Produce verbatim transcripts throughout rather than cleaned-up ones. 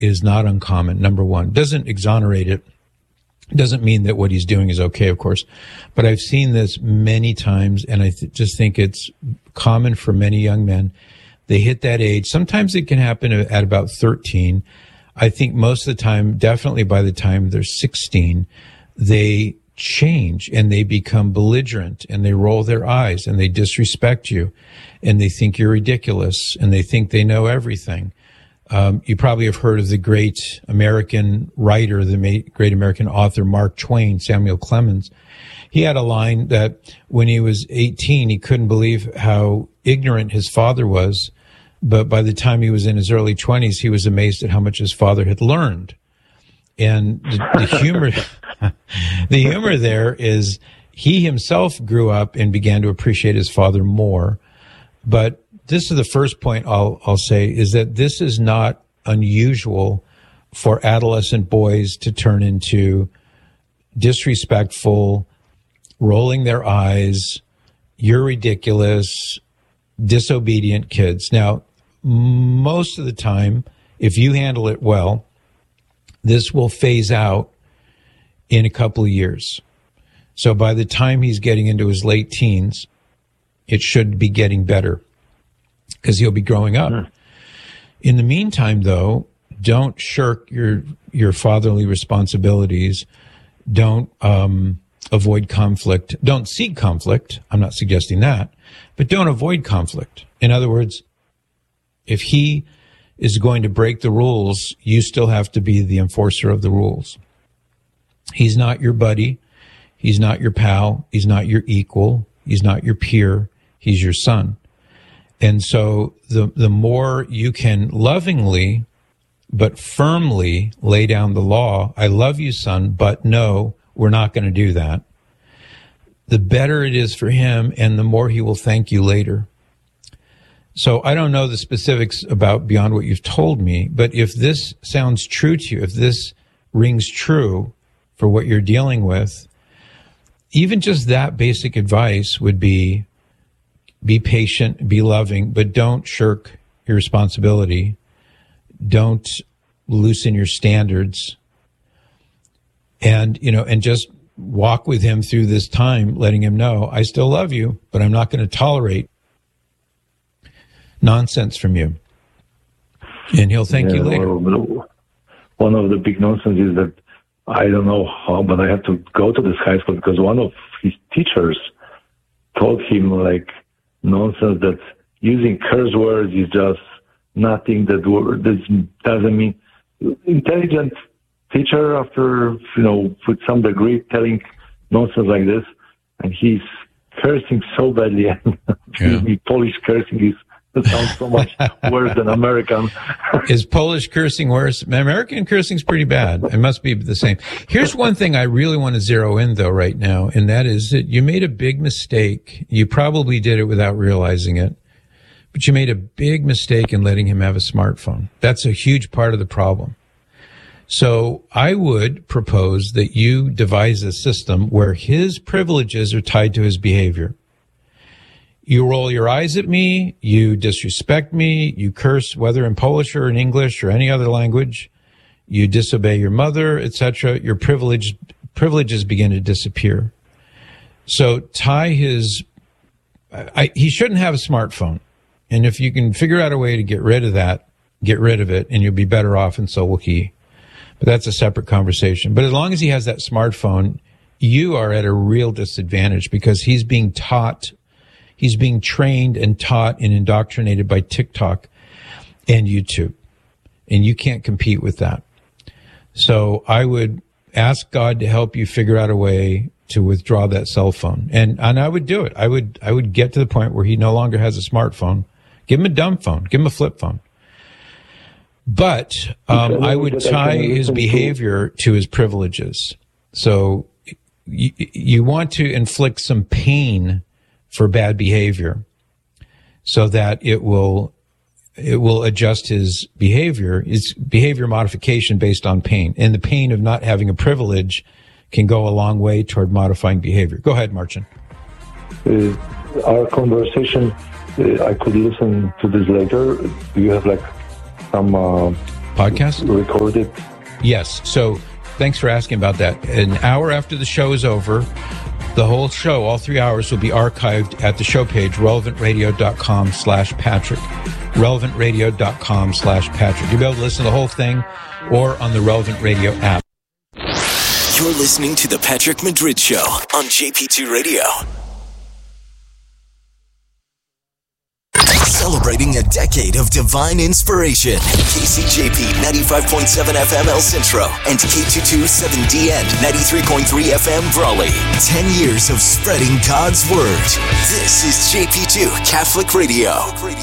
is not uncommon, number one. Doesn't exonerate it. Doesn't mean that what he's doing is okay, of course. But I've seen this many times, and I th- just think it's common for many young men. They hit that age. Sometimes it can happen at about thirteen. I think most of the time, definitely by the time they're sixteen, they change and they become belligerent and they roll their eyes and they disrespect you and they think you're ridiculous and they think they know everything. Um, you probably have heard of the great American writer, the ma- great American author, Mark Twain, Samuel Clemens. He had a line that when he was eighteen, he couldn't believe how ignorant his father was. But by the time he was in his early twenties, he was amazed at how much his father had learned. And the, the humor, the humor there is he himself grew up and began to appreciate his father more. But this is the first point I'll, I'll say is that this is not unusual for adolescent boys to turn into disrespectful, rolling their eyes, you're ridiculous, disobedient kids. Now, most of the time, if you handle it well, this will phase out in a couple of years. So by the time he's getting into his late teens, it should be getting better because he'll be growing up. Mm. In the meantime, though, don't shirk your your fatherly responsibilities. Don't um, avoid conflict. Don't seek conflict. I'm not suggesting that. But don't avoid conflict. In other words, if he is going to break the rules, you still have to be the enforcer of the rules. He's not your buddy. He's not your pal. He's not your equal. He's not your peer. He's your son. And so the the more you can lovingly but firmly lay down the law, I love you, son, but no, we're not going to do that, the better it is for him and the more he will thank you later. So I don't know the specifics about beyond what you've told me, but if this sounds true to you, if this rings true for what you're dealing with, even just that basic advice would be be patient, be loving, but don't shirk your responsibility. Don't loosen your standards. And, you know, and just walk with him through this time, letting him know, I still love you, but I'm not going to tolerate nonsense from you. And he'll thank yeah, you later. Well, one of the big nonsense is that I don't know how, but I have to go to this high school because one of his teachers told him like nonsense that using curse words is just nothing, that word that doesn't mean intelligent teacher after, you know, with some degree telling nonsense like this, and he's cursing so badly. Excuse yeah. me, Polish cursing is It sounds so much worse than American. Is Polish cursing worse? American cursing is pretty bad. It must be the same. Here's one thing I really want to zero in, though, right now, and that is that you made a big mistake. You probably did it without realizing it, but you made a big mistake in letting him have a smartphone. That's a huge part of the problem. So I would propose that you devise a system where his privileges are tied to his behavior. You roll your eyes at me, you disrespect me, you curse, whether in Polish or in English or any other language, you disobey your mother, et cetera. Your privilege, privileges begin to disappear. So tie his, I, he shouldn't have a smartphone. And if you can figure out a way to get rid of that, get rid of it, and you'll be better off, and so will he. But that's a separate conversation. But as long as he has that smartphone, you are at a real disadvantage because he's being taught He's being trained and taught and indoctrinated by TikTok and YouTube. And you can't compete with that. So I would ask God to help you figure out a way to withdraw that cell phone. And and I would do it. I would I would get to the point where he no longer has a smartphone. Give him a dumb phone. Give him a flip phone. But um, I would tie his behavior to his privileges. So you, you want to inflict some pain for bad behavior so that it will it will adjust his behavior. It's behavior modification based on pain. And the pain of not having a privilege can go a long way toward modifying behavior. Go ahead, Marcin. Uh, our conversation, uh, I could listen to this later. Do you have like some uh, podcast? Recorded. Yes. So thanks for asking about that. An hour after the show is over, the whole show, all three hours, will be archived at the show page, relevantradio.com slash Patrick. relevantradio.com slash Patrick. You'll be able to listen to the whole thing or on the Relevant Radio app. You're listening to The Patrick Madrid Show on J P two Radio. Celebrating a decade of divine inspiration. K C J P ninety-five point seven F M El Centro and K two twenty-seven D N ninety-three point three F M Brawley. Ten years of spreading God's Word. This is J P two Catholic Radio.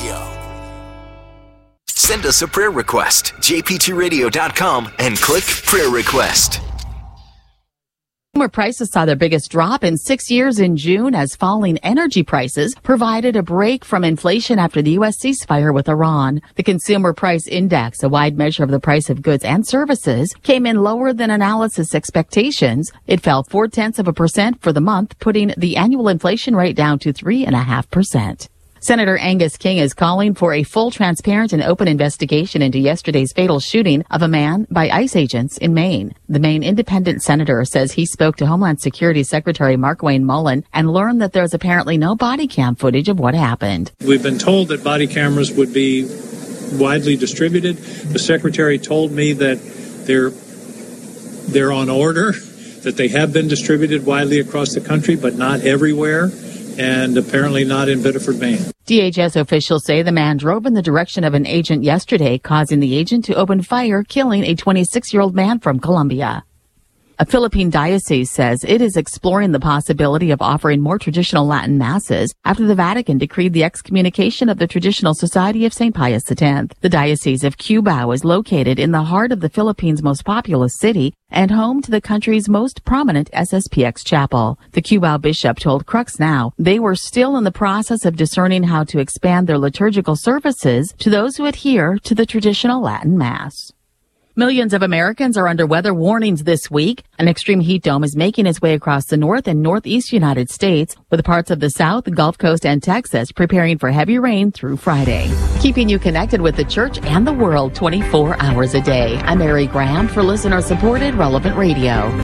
Send us a prayer request. J P two radio dot com and click Prayer Request. Consumer prices saw their biggest drop in six years in June as falling energy prices provided a break from inflation after the U S ceasefire with Iran. The Consumer Price Index, a wide measure of the price of goods and services, came in lower than analysis expectations. It fell four-tenths of a percent for the month, putting the annual inflation rate down to three point five percent. Senator Angus King is calling for a full, transparent, and open investigation into yesterday's fatal shooting of a man by ICE agents in Maine. The Maine independent senator says he spoke to Homeland Security Secretary Markwayne Mullin and learned that there's apparently no body cam footage of what happened. We've been told that body cameras would be widely distributed. The secretary told me that they're they're on order, that they have been distributed widely across the country, but not everywhere, and apparently not in Biddeford, Maine. D H S officials say the man drove in the direction of an agent yesterday, causing the agent to open fire, killing a twenty-six-year-old man from Colombia. A Philippine diocese says it is exploring the possibility of offering more traditional Latin masses after the Vatican decreed the excommunication of the Traditional Society of Saint Pius X. The Diocese of Cubao is located in the heart of the Philippines' most populous city and home to the country's most prominent S S P X chapel. The Cubao bishop told Crux Now they were still in the process of discerning how to expand their liturgical services to those who adhere to the traditional Latin Mass. Millions of Americans are under weather warnings this week. An extreme heat dome is making its way across the north and northeast United States, with parts of the South, Gulf Coast, and Texas preparing for heavy rain through Friday. Keeping you connected with the church and the world twenty-four hours a day. I'm Mary Graham for listener-supported Relevant Radio.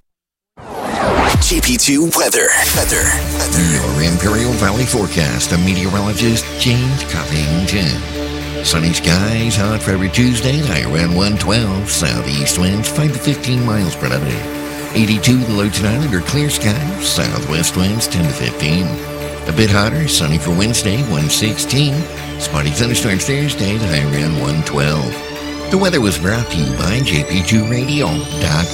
J P two Weather. Weather. Weather. Your Imperial Valley forecast. A meteorologist, James Covington. Sunny skies, hot for every Tuesday, high around one twelve. Southeast winds, five to fifteen miles per hour. eighty-two, the low tonight under clear skies. Southwest winds, ten to fifteen. A bit hotter, sunny for Wednesday, one sixteen. Spotty thunderstorms Thursday, high around one twelve. The weather was brought to you by J P two radio dot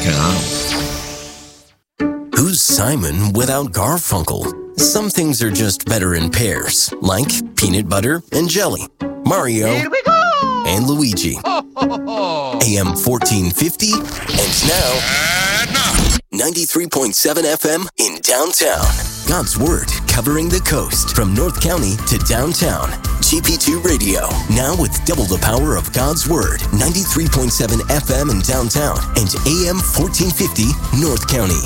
com. Who's Simon without Garfunkel? Some things are just better in pairs, like peanut butter and jelly. Mario Here we go! And Luigi. Ho, ho, ho. A M fourteen fifty and now and now ninety-three point seven F M in downtown. God's Word covering the coast from North County to downtown. G P two Radio, now with double the power of God's Word. ninety-three point seven F M in downtown and A M fourteen fifty North County.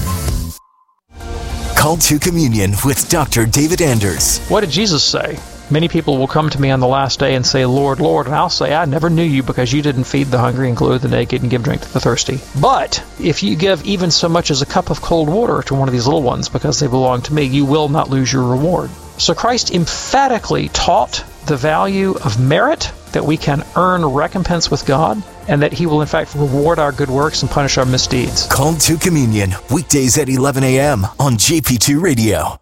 Call to Communion with Doctor David Anders. What did Jesus say? Many people will come to me on the last day and say, Lord, Lord, and I'll say, I never knew you because you didn't feed the hungry and clothe the naked and give drink to the thirsty. But if you give even so much as a cup of cold water to one of these little ones because they belong to me, you will not lose your reward. So Christ emphatically taught the value of merit, that we can earn recompense with God, and that he will in fact reward our good works and punish our misdeeds. Call to Communion, weekdays at eleven a.m. on J P two Radio.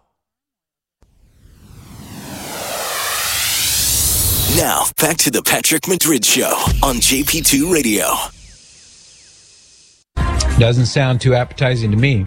Now, back to the Patrick Madrid Show on J P two Radio. Doesn't sound too appetizing to me.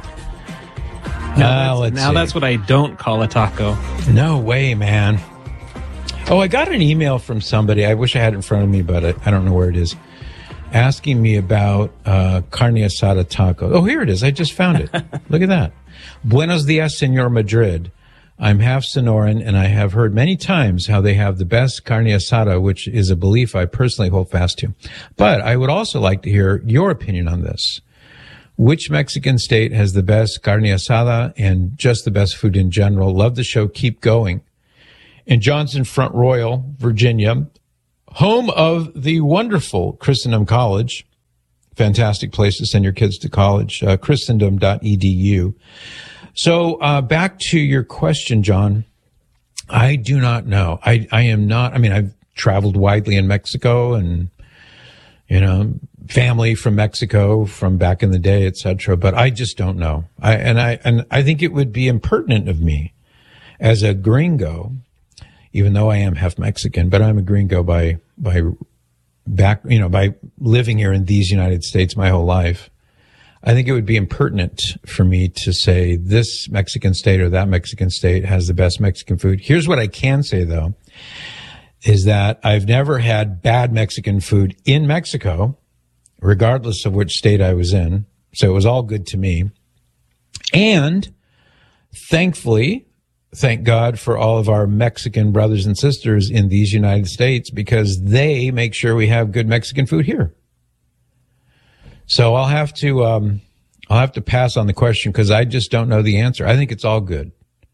Now, uh, that's, now that's what I don't call a taco. No way, man. Oh, I got an email from somebody. I wish I had it in front of me, but I, I don't know where it is. Asking me about uh, carne asada taco. Oh, here it is. I just found it. Look at that. Buenos dias, Señor Madrid. I'm half Sonoran, and I have heard many times how they have the best carne asada, which is a belief I personally hold fast to. But I would also like to hear your opinion on this. Which Mexican state has the best carne asada and just the best food in general? Love the show. Keep going. In Johnson Front Royal, Virginia, home of the wonderful Christendom College. Fantastic place to send your kids to college, uh, christendom dot e d u. So uh, back to your question, John. I do not know. I, I am not, I mean, I've traveled widely in Mexico and, you know, family from Mexico from back in the day, et cetera. But I just don't know. I, and I, and I think it would be impertinent of me as a gringo, even though I am half Mexican, but I'm a gringo by, by back, you know, by living here in these United States my whole life. I think it would be impertinent for me to say this Mexican state or that Mexican state has the best Mexican food. Here's what I can say, though, is that I've never had bad Mexican food in Mexico, regardless of which state I was in. So it was all good to me. And thankfully, thank God for all of our Mexican brothers and sisters in these United States, because they make sure we have good Mexican food here. So I'll have to, um, I'll have to pass on the question because I just don't know the answer. I think it's all good.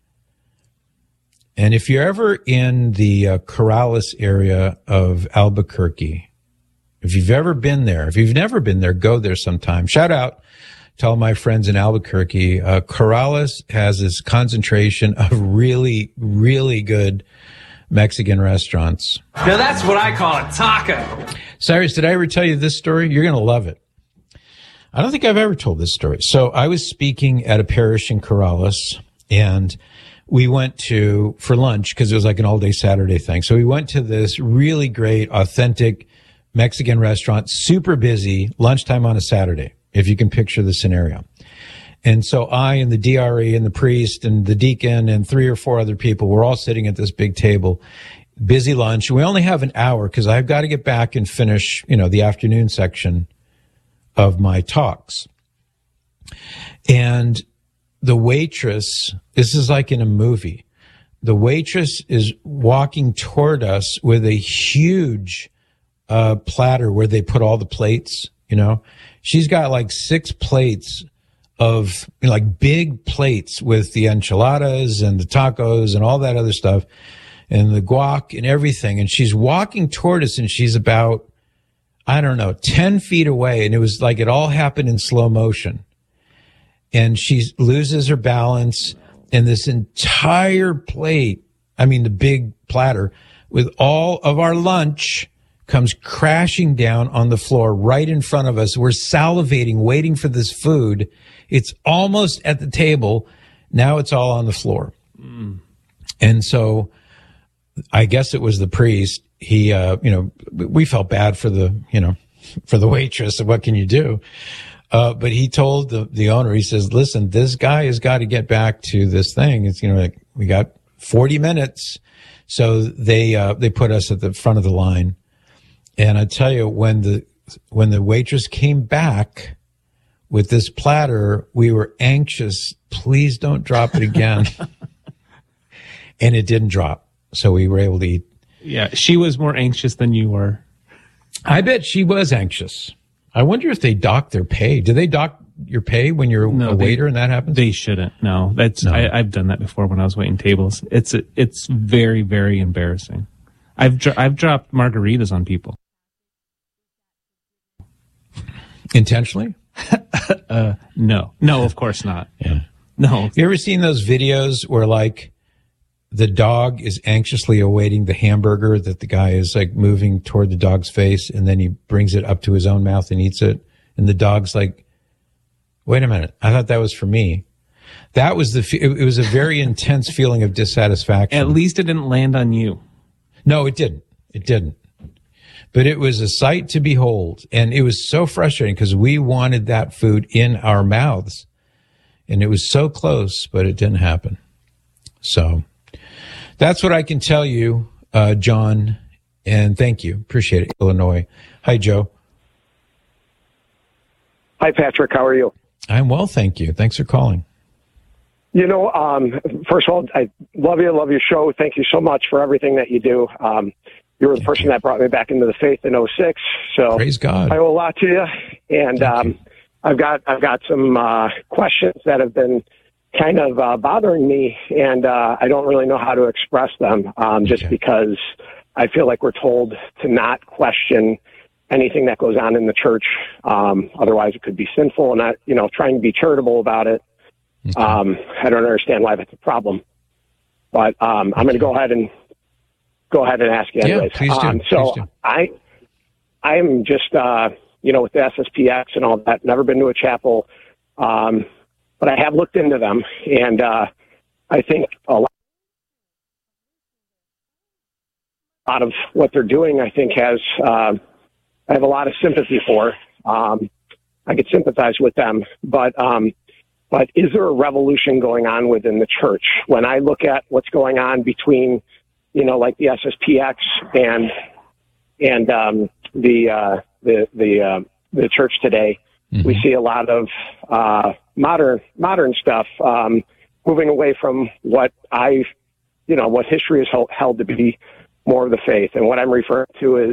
And if you're ever in the uh, Corrales area of Albuquerque, if you've ever been there, if you've never been there, go there sometime. Shout out to all my friends in Albuquerque. Uh, Corrales has this concentration of really, really good Mexican restaurants. Now that's what I call a taco. Cyrus, did I ever tell you this story? You're going to love it. I don't think I've ever told this story. So I was speaking at a parish in Corrales, and we went to, for lunch, because it was like an all-day Saturday thing. So we went to this really great, authentic Mexican restaurant, super busy, lunchtime on a Saturday, if you can picture the scenario. And so I and the D R E and the priest and the deacon and three or four other people were all sitting at this big table, busy lunch. We only have an hour because I've got to get back and finish, you know, the afternoon section of my talks. And the waitress, this is like in a movie, the waitress is walking toward us with a huge uh, platter where they put all the plates, you know. She's got like six plates of, you know, like big plates with the enchiladas and the tacos and all that other stuff and the guac and everything. And she's walking toward us and she's about, I don't know, ten feet away. And it was like it all happened in slow motion. And she loses her balance, and this entire plate, I mean, the big platter with all of our lunch comes crashing down on the floor right in front of us. We're salivating, waiting for this food. It's almost at the table. Now it's all on the floor. Mm. And so I guess it was the priest. He, uh, you know, we felt bad for the, you know, for the waitress. What can you do? Uh, but he told the, the owner, he says, listen, this guy has got to get back to this thing. It's, you know, like we got forty minutes. So they, uh, they put us at the front of the line. And I tell you, when the, when the waitress came back with this platter, we were anxious. Please don't drop it again. And it didn't drop. So we were able to eat. Yeah, she was more anxious than you were. I bet she was anxious. I wonder if they dock their pay. Do they dock your pay when you're no, a waiter they, and that happens? They shouldn't. No, that's no. I, I've done that before when I was waiting tables. It's it's very, very embarrassing. I've dro- I've dropped margaritas on people. Intentionally? uh, no, no, of course not. Yeah, no. You ever seen those videos where like the dog is anxiously awaiting the hamburger that the guy is like moving toward the dog's face, and then he brings it up to his own mouth and eats it, and the dog's like, "Wait a minute, I thought that was for me." That was the. It was a very intense feeling of dissatisfaction. At least it didn't land on you. No, it didn't. It didn't. But it was a sight to behold, and it was so frustrating because we wanted that food in our mouths, and it was so close, but it didn't happen. So that's what I can tell you, uh, John, and thank you. Appreciate it, Illinois. Hi, Joe. Hi, Patrick. How are you? I'm well, thank you. Thanks for calling. You know, um, first of all, I love you, love your show. Thank you so much for everything that you do. Um, you were the person that brought me back into the faith in oh six. So praise God. I owe a lot to you. And um, I've got I've got some uh, questions that have been kind of uh, bothering me, and uh, I don't really know how to express them um, just okay. because I feel like we're told to not question anything that goes on in the church. Um, otherwise it could be sinful, and not, you know, trying to be charitable about it. Okay. Um, I don't understand why that's a problem, but, um, I'm going to go ahead and go ahead and ask you anyways. Yeah, please do. Um, so please do. I, I'm just, uh, you know, with the S S P X and all that, never been to a chapel. Um, but I have looked into them, and, uh, I think a lot lot of what they're doing, I think, has, uh, I have a lot of sympathy for. Um, I could sympathize with them, but, um, but is there a revolution going on within the church? When I look at what's going on between, you know, like the S S P X and, and, um, the, uh, the, the, uh, the church today, mm-hmm. we see a lot of, uh, modern, modern stuff, um, moving away from what I, you know, what history has held, held to be more of the faith. And what I'm referring to is,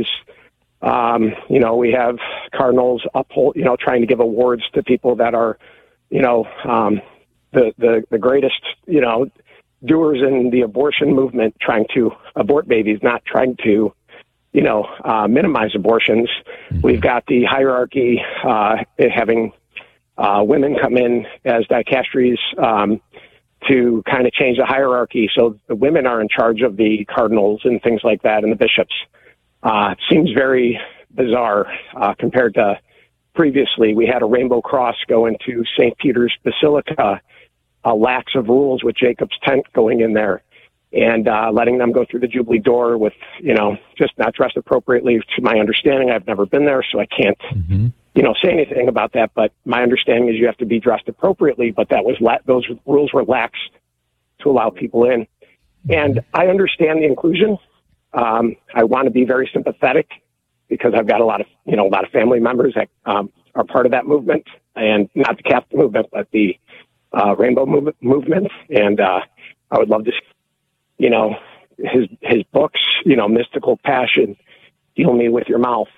um, you know, we have cardinals uphold, you know, trying to give awards to people that are, you know, um, the, the, the greatest, you know, doers in the abortion movement, trying to abort babies, not trying to, you know, uh, minimize abortions. Mm-hmm. We've got the hierarchy, uh, having, uh, women come in as dicasteries, um, to kind of change the hierarchy. So the women are in charge of the cardinals and things like that, and the bishops. Uh, it seems very bizarre, uh, compared to previously. We had a rainbow cross go into Saint Peter's Basilica, a lax of rules with Jacob's tent going in there, and, uh, letting them go through the Jubilee door with, you know, just not dressed appropriately. To my understanding, I've never been there, so I can't, mm-hmm. you know, say anything about that, but my understanding is you have to be dressed appropriately, but that was, la- those rules were laxed to allow people in. And I understand the inclusion. Um, I want to be very sympathetic because I've got a lot of, you know, a lot of family members that, um, are part of that movement, and not the Catholic movement, but the, uh, Rainbow move- movement. And, uh, I would love to, you know, his, his books, you know, Mystical Passion, Heal Me With Your Mouth.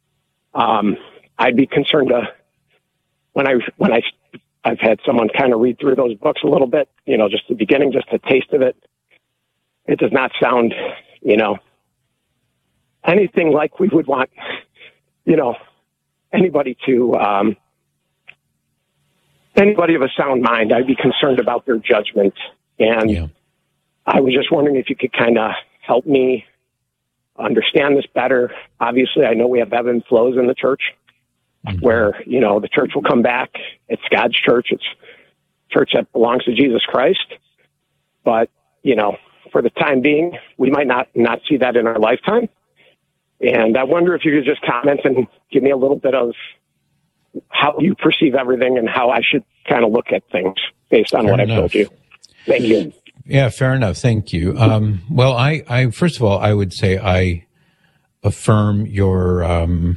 Um, I'd be concerned to, when I, when I, I've had someone kind of read through those books a little bit, you know, just the beginning, just a taste of it. It does not sound, you know, anything like we would want, you know, anybody to, um, anybody of a sound mind. I'd be concerned about their judgment. And yeah. I was just wondering if you could kind of help me understand this better. Obviously, I know we have ebb and flows in the church, mm-hmm. where, you know, the church will come back. It's God's church. It's church that belongs to Jesus Christ. But, you know, for the time being, we might not, not see that in our lifetime. And I wonder if you could just comment and give me a little bit of how you perceive everything and how I should kind of look at things based on Fair what enough. I've told you. Thank you. Yeah, fair enough. Thank you. Um, well, I, I, first of all, I would say I affirm your, um,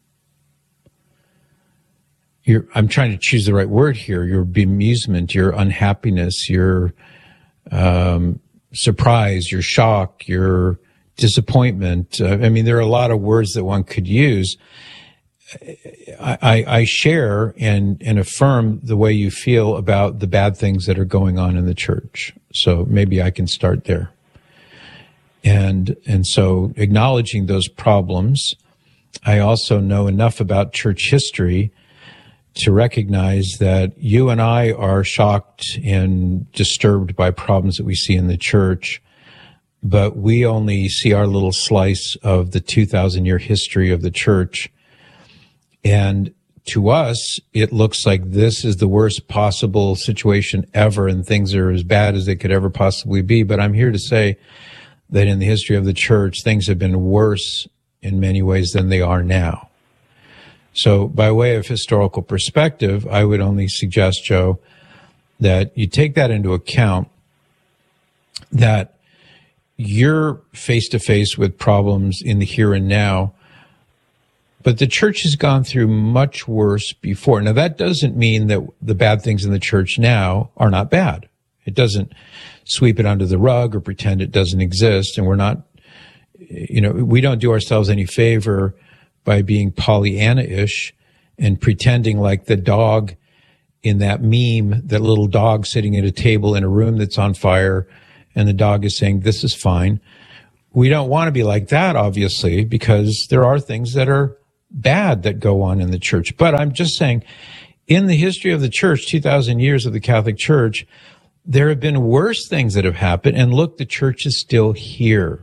your, I'm trying to choose the right word here, your bemusement, your unhappiness, your, um, surprise, your shock, your disappointment. Uh, I mean, there are a lot of words that one could use. I, I, I share and, and affirm the way you feel about the bad things that are going on in the church. So maybe I can start there. And, and so acknowledging those problems, I also know enough about church history to recognize that you and I are shocked and disturbed by problems that we see in the church, but we only see our little slice of the two thousand year history of the church. And to us, it looks like this is the worst possible situation ever, and things are as bad as they could ever possibly be. But I'm here to say that in the history of the church, things have been worse in many ways than they are now. So by way of historical perspective, I would only suggest, Joe, that you take that into account, that you're face-to-face with problems in the here and now, but the church has gone through much worse before. Now, that doesn't mean that the bad things in the church now are not bad. It doesn't sweep it under the rug or pretend it doesn't exist. And we're not, you know, we don't do ourselves any favor by being Pollyanna-ish and pretending like the dog in that meme, that little dog sitting at a table in a room that's on fire, and the dog is saying, this is fine. we don't want to be like that, obviously, because there are things that are bad that go on in the church. But I'm just saying, in the history of the church, two thousand years of the Catholic Church, there have been worse things that have happened. And look, the church is still here.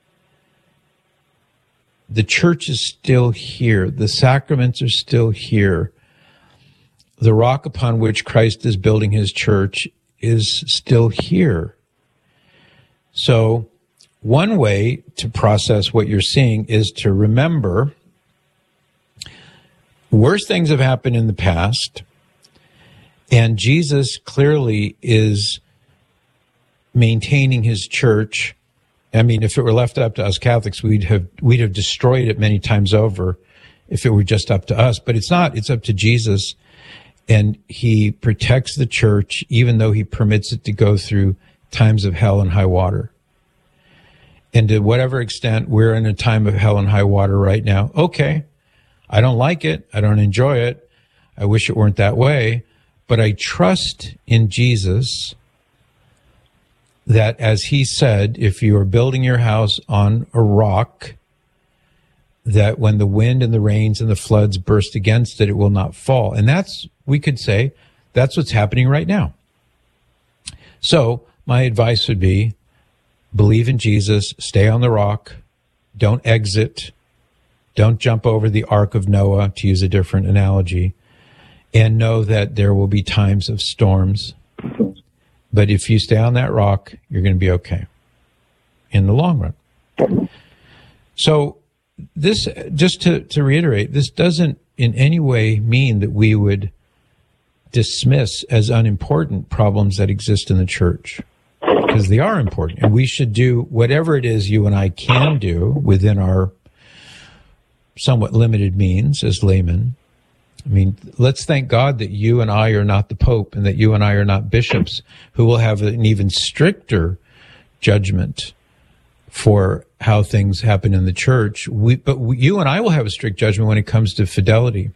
The church is still here. The sacraments are still here. The rock upon which Christ is building his church is still here. So one way to process what you're seeing is to remember worse things have happened in the past, and Jesus clearly is maintaining his church. I mean, if it were left up to us Catholics, we'd have we'd have destroyed it many times over if it were just up to us. But it's not. It's up to Jesus, and he protects the church, even though he permits it to go through times of hell and high water. And to whatever extent we're in a time of hell and high water right now, okay, I don't like it. I don't enjoy it. I wish it weren't that way. But I trust in Jesus that, as he said, if you are building your house on a rock, that when the wind and the rains and the floods burst against it, it will not fall. And that's, we could say, that's what's happening right now. So my advice would be, believe in Jesus, stay on the rock, don't exit, don't jump over the Ark of Noah, to use a different analogy, and know that there will be times of storms. But if you stay on that rock, you're going to be okay in the long run. So this, just to, to reiterate, this doesn't in any way mean that we would dismiss as unimportant problems that exist in the church, because they are important, and we should do whatever it is you and I can do within our somewhat limited means as laymen. I mean, let's thank God that you and I are not the Pope, and that you and I are not bishops who will have an even stricter judgment for how things happen in the church. We, but we, you and I will have a strict judgment when it comes to fidelity.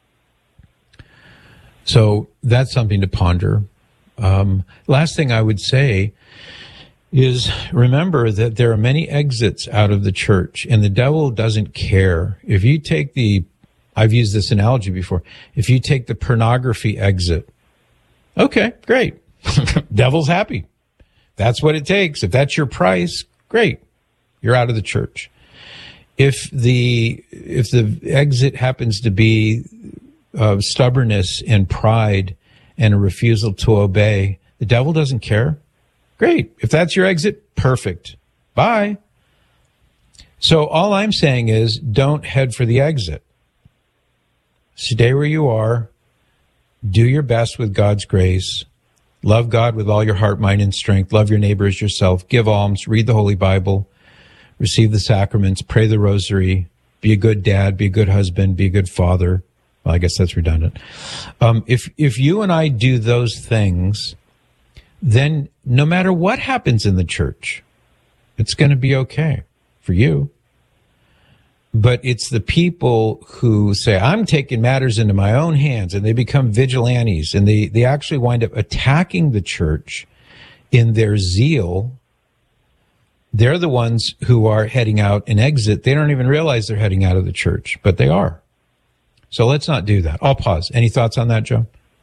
So that's something to ponder. Um, last thing I would say is, remember that there are many exits out of the church, and the devil doesn't care. If you take the, I've used this analogy before, if you take the pornography exit, okay, great. Devil's happy. That's what it takes. If that's your price, great. You're out of the church. If the, if the exit happens to be uh, stubbornness and pride and a refusal to obey, the devil doesn't care. Great. If that's your exit, perfect. Bye. So all I'm saying is, don't head for the exit. Stay where you are. Do your best with God's grace. Love God with all your heart, mind, and strength. Love your neighbor as yourself. Give alms. Read the Holy Bible. Receive the sacraments. Pray the rosary. Be a good dad. Be a good husband. Be a good father. Well, I guess that's redundant. Um, if if you and I do those things, then no matter what happens in the church, it's going to be okay for you. But it's the people who say, I'm taking matters into my own hands, and they become vigilantes, and they, they actually wind up attacking the church in their zeal. They're the ones who are heading out and exit. They don't even realize they're heading out of the church, but they are. So let's not do that. I'll pause. Any thoughts on that, Joe?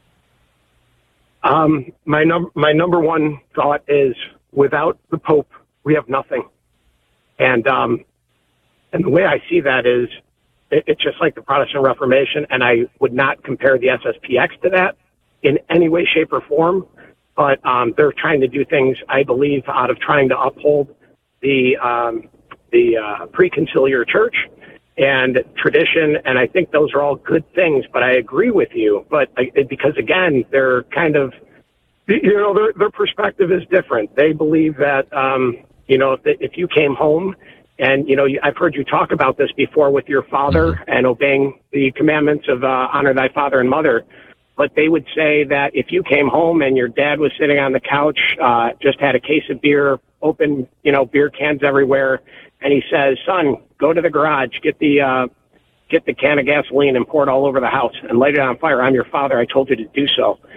Um, my num- my number one thought is, without the Pope, we have nothing. And, um, and the way I see that is, it, it's just like the Protestant Reformation, and I would not compare the S S P X to that in any way, shape, or form. But, um, they're trying to do things, I believe, out of trying to uphold the, um, the, uh, pre-conciliar church and tradition, and I think those are all good things, but I agree with you. But I, because, again, they're kind of, you know, their, their perspective is different. They believe that, um, you know, if, if you came home and, you know, I've heard you talk about this before with your father and obeying the commandments of uh, honor thy father and mother, but they would say that if you came home and your dad was sitting on the couch, uh, just had a case of beer, open, you know, beer cans everywhere, and he says, son, go to the garage, get the uh, get the can of gasoline and pour it all over the house and light it on fire. I'm your father. I told you to do so.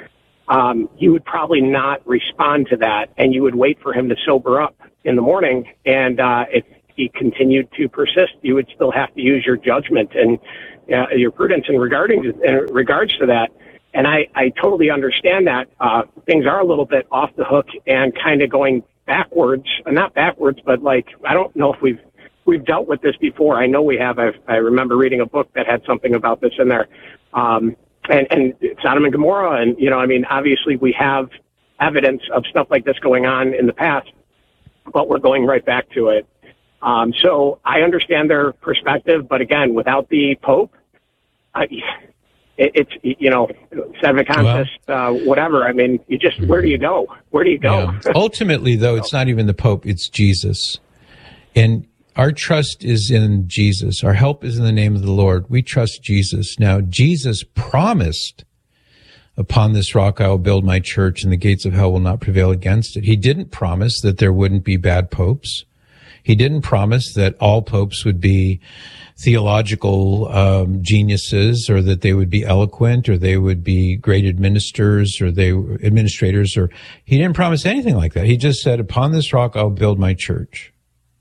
um, you would probably not respond to that, and you would wait for him to sober up in the morning. And uh, if he continued to persist, you would still have to use your judgment and uh, your prudence in regarding in regards to that. And I, I totally understand that uh, things are a little bit off the hook and kind of going backwards, not backwards, but like, I don't know if we've, we've dealt with this before. I know we have. I've, I remember reading a book that had something about this in there. Um, and, and Sodom and Gomorrah. And, you know, I mean, obviously we have evidence of stuff like this going on in the past, but we're going right back to it. Um, so I understand their perspective, but again, without the Pope, I, It, it's, you know, seven contests, well, uh, whatever. I mean, you just, where do you go? Where do you go? Yeah. Ultimately, though, it's not even the Pope, it's Jesus. And our trust is in Jesus. Our help is in the name of the Lord. We trust Jesus. Now, Jesus promised, upon this rock I will build my church, and the gates of hell will not prevail against it. He didn't promise that there wouldn't be bad popes. He didn't promise that all popes would be theological um, geniuses, or that they would be eloquent, or they would be great administrators, or they administrators, or he didn't promise anything like that. He just said, upon this rock I'll build my church.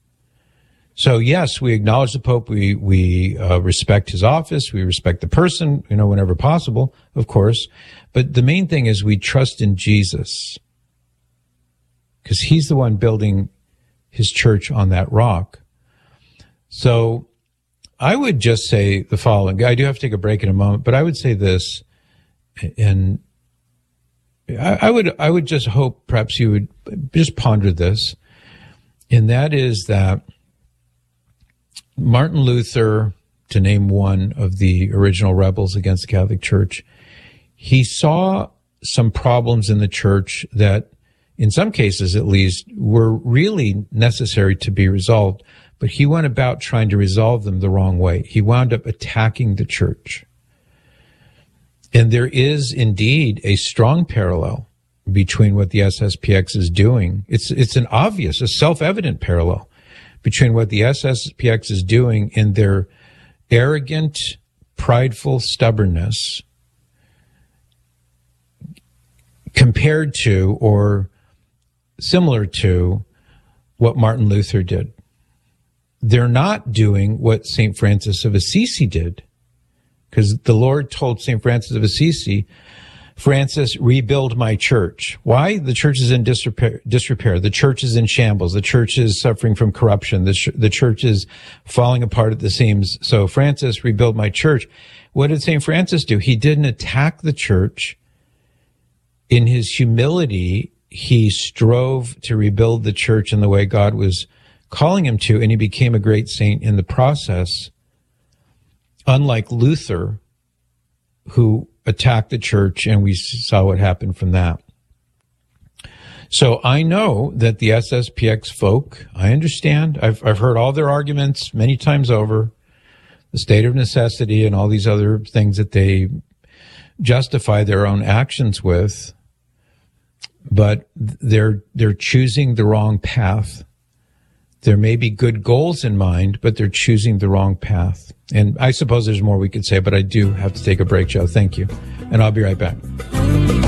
So yes, we acknowledge the Pope. We we uh, respect his office. We respect the person, you know, whenever possible, of course. But the main thing is we trust in Jesus, because he's the one building his church on that rock. So I would just say the following. I do have to take a break in a moment, but I would say this, and I, I would I would just hope perhaps you would just ponder this, and that is that Martin Luther, to name one of the original rebels against the Catholic Church, he saw some problems in the church that, in some cases at least, were really necessary to be resolved. But he went about trying to resolve them the wrong way. He wound up attacking the church. And there is indeed a strong parallel between what the S S P X is doing. It's, it's an obvious, a self-evident parallel between what the S S P X is doing in their arrogant, prideful stubbornness compared to, or similar to, what Martin Luther did. They're not doing what Saint Francis of Assisi did, because the Lord told Saint Francis of Assisi, Francis, rebuild my church. Why? The church is in disrepair. disrepair. The church is in shambles. The church is suffering from corruption. The, ch- the church is falling apart at the seams. So Francis, rebuild my church. What did Saint Francis do? He didn't attack the church. In his humility, he strove to rebuild the church in the way God was calling him to, and he became a great saint in the process, unlike Luther, who attacked the church, and we saw what happened from that. So I know that the S S P X folk, I understand, I've, I've heard all their arguments many times over, the state of necessity and all these other things that they justify their own actions with, but they're they're choosing the wrong path. There may be good goals in mind, but they're choosing the wrong path. And I suppose there's more we could say, but I do have to take a break, Joe. Thank you. And I'll be right back.